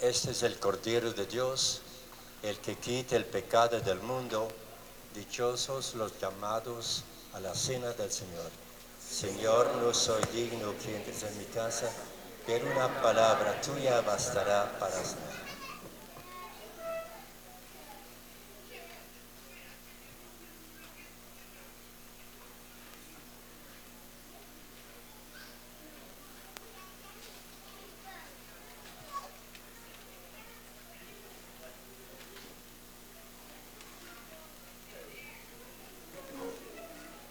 Este es el Cordero de Dios, el que quita el pecado del mundo. Dichosos los llamados a la cena del Señor. Señor, no soy digno que entres en mi casa, pero una palabra tuya bastará para sanar.